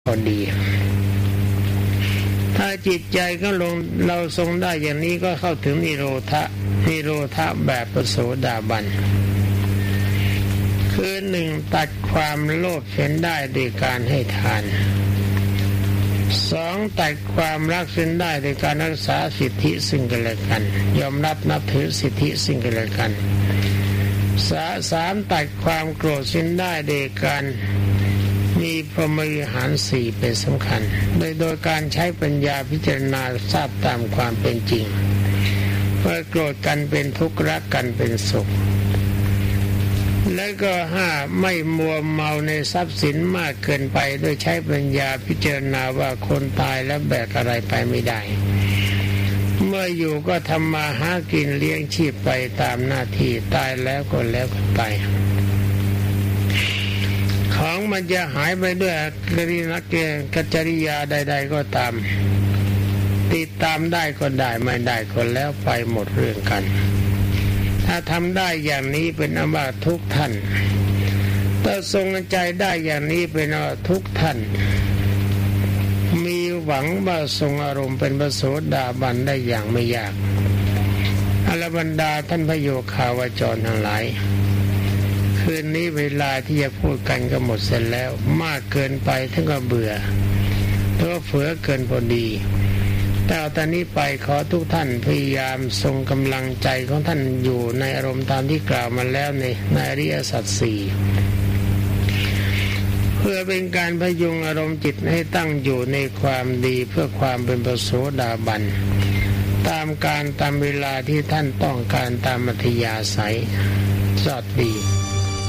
พอดีถ้าจิตใจก็ลงเราทรงได้อย่างนี้ก็เข้าถึงนิโรธะแบบพระโสดาบันคือหนึ่งตัดความโลภเห็นได้ด้วยการให้ทานสองตัดความรักเส้นได้ด้วยการรักษาสิทธิซึ่งกันและกันยอมรับนับถือสิทธิซึ่งกันและกันสามตัดความโกรธเส้นได้ด้วยการมีพรหมวิหารสี่เป็นสำคัญโดยการใช้ปัญญาพิจารณาทราบตามความเป็นจริงว่าโกรธกันเป็นทุกข์รักกันเป็นสุขและก็ห้าไม่มัวเมาในทรัพย์สินมากเกินไปโดยใช้ปัญญาพิจารณาว่าคนตายแล้วแบกอะไรไปไม่ได้เมื่ออยู่ก็ทำมาหากินเลี้ยงชีพไปตามหน้าที่ตายแล้วก็แล้วกันไปของมันจะหายไปด้วยกัจริยาใดๆก็ตามติดตามได้ก็ได้ไม่ได้ก็แล้วไปหมดเรื่องกันถ้าทำได้อย่างนี้เป็นอว่าทุกท่านถ้าทรงใจได้อย่างนี้เป็นอว่าทุกท่านมีหวังว่าทรงอารมณ์เป็นพระโสดาบันได้อย่างไม่ยากอรบรรดาท่านพระโยคาวจรทั้งหลายคืนนี้เวลาที่จะพูดกันก็หมดเสร็จแล้วมากเกินไปทั้งก็เบื่อตัวเฟือเกินพอดีแต่ตอนนี้ไปขอทุกท่านพยายามทรงกำลังใจของท่านอยู่ในอารมณ์ตามที่กล่าวมาแล้วในอริยสัจสี่เพื่อเป็นการพยุงอารมณ์จิตให้ตั้งอยู่ในความดีเพื่อความเป็นพระโสดาบันตามการตามเวลาที่ท่านต้องการตามอัธยาศัยสอดดี